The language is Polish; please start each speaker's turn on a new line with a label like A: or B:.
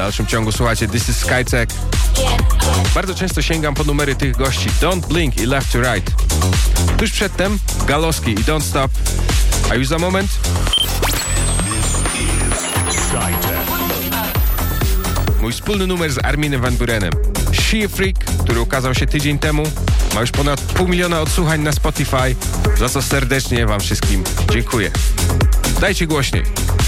A: dalszym ciągu słuchacie This is Skytech. Bardzo często sięgam po numery tych gości Don't Blink i Left to Right. Tuż przedtem Galowski i Don't Stop. A już za moment mój wspólny numer z Arminem van Burenem. She Freak, który ukazał się tydzień temu. Ma już ponad 500 000 odsłuchań na Spotify, za co serdecznie wam wszystkim dziękuję. Dajcie głośniej.